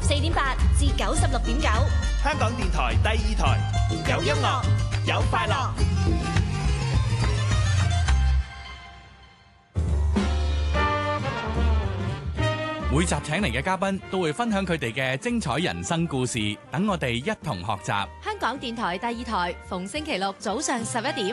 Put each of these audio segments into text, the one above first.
84.8至96.9， 香港電台第2台，有音樂，有快樂。 每集請嚟嘅嘉賓都會分享佢哋嘅精彩人生故事，等我哋一同學習。 香港電台第2台，逢星期六早上11點，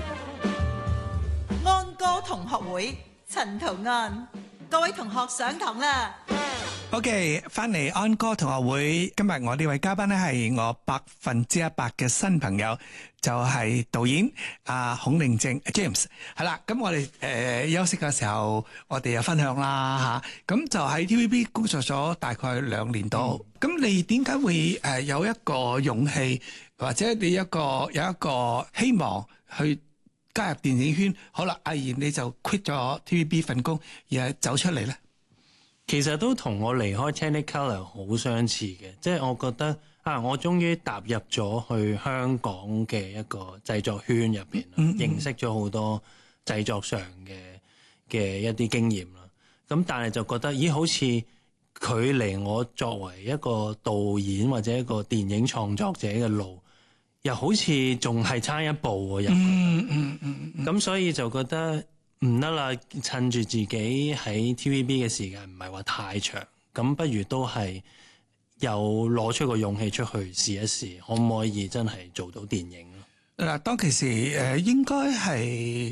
安歌同學會陳圖安，各位同學上堂啦。 OK， 翻嚟安歌同學會，今日我呢位嘉賓咧係我100%嘅新朋友，就係導演孔令正 James。係啦，咁我哋休息嘅時候，我哋又分享啦嚇。咁就喺 TVB 工作咗大概2年多。咁你點解會有一個勇氣，或者你有一個希望去加入電影圈？好啦，毅然你就 quit 咗 TVB 份工，而係走出嚟咧。 其實都同我離開 Technicolor 好相似嘅，即係我覺得我終於踏入咗去香港嘅一個製作圈入邊，認識咗好多製作上嘅一啲經驗啦。咁但係就覺得，好似距離我作為一個導演或者一個電影創作者嘅路，又好似仲係差一步喎。咁所以就覺得唔得啦，趁住自己喺 TVB 嘅時間唔係話太長，咁不如都係又攞出個勇氣出去試一試，可唔可以真係做到電影咯？ 嗱，當其時應該係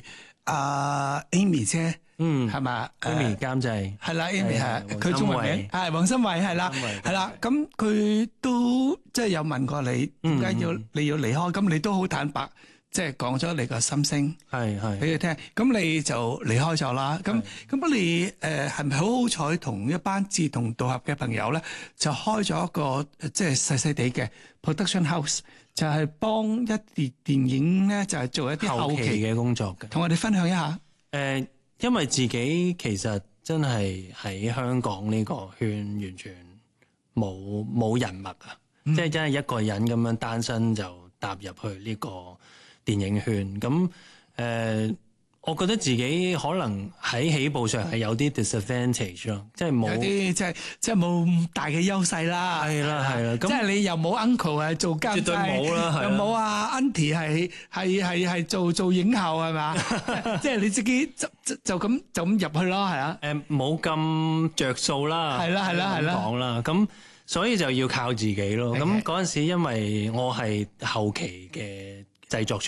Amy 姐，係嘛 ？Amy 監製係啦，Amy 係佢中文名係黃心慧，係啦，係啦。咁佢都即係有問過你點解你要離開，咁你都好坦白。即係講咗你個心聲，係俾佢聽，咁你就離開咗啦。咁你係咪好好彩同一班志同道合嘅朋友咧，就開咗一個即係細細地嘅 production house， 就係幫一啲電影咧，就係做一啲後期嘅工作嘅。 同我哋分享一下。 因為自己其實真係喺香港呢個圈完全冇人脈啊，即係真係一個人咁樣單身就踏入去呢個電影圈。咁我覺得自己可能喺起步上係有啲 disadvantage 咯，即係冇有啲即係冇咁大嘅優勢啦。 係啦，即係你又冇 uncle 係做監製， 絕對冇啦， 又冇auntie 係做影后係嘛？即係你自己就咁入去咯，係啊？ 冇咁着數啦， 係啦講啦，咁所以就要靠自己咯。咁嗰陣時因為我係後期嘅製作